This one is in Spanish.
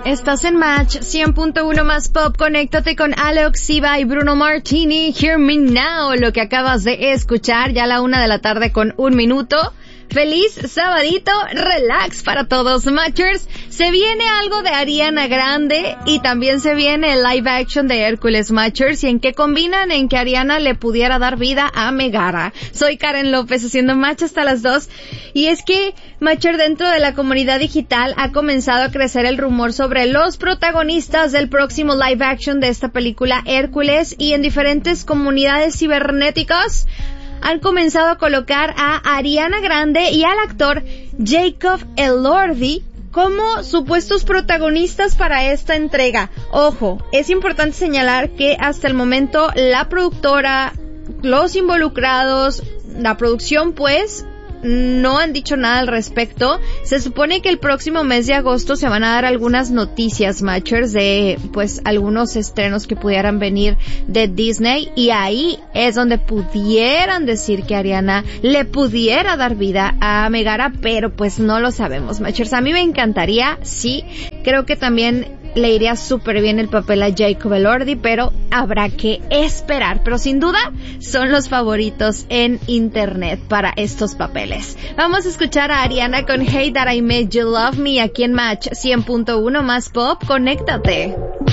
Estás en Match 100.1 más pop. Conéctate con Alex Siva y Bruno Martini. Hear Me Now. Lo que acabas de escuchar, ya a la 1:00 con 1 minuto. Feliz sabadito, relax para todos, Matchers. Se viene algo de Ariana Grande y también se viene el live action de Hércules, Matchers. ¿Y en qué combinan? En que Ariana le pudiera dar vida a Megara. Soy Karen López haciendo Match hasta las 2. Y es que, Matcher, dentro de la comunidad digital ha comenzado a crecer el rumor sobre los protagonistas del próximo live action de esta película Hércules, y en diferentes comunidades cibernéticas han comenzado a colocar a Ariana Grande y al actor Jacob Elordi como supuestos protagonistas para esta entrega. Ojo, es importante señalar que hasta el momento la productora, los involucrados, la producción pues, no han dicho nada al respecto. Se supone que el próximo mes de agosto se van a dar algunas noticias, Matchers, de pues algunos estrenos que pudieran venir de Disney, y ahí es donde pudieran decir que Ariana le pudiera dar vida a Megara, pero pues no lo sabemos, Matchers. A mí me encantaría, sí, creo que también le iría súper bien el papel a Jacob Elordi, pero habrá que esperar. Pero sin duda son los favoritos en internet para estos papeles. Vamos a escuchar a Ariana con Hey That I Made You Love Me aquí en Match 100.1 más pop. Conéctate.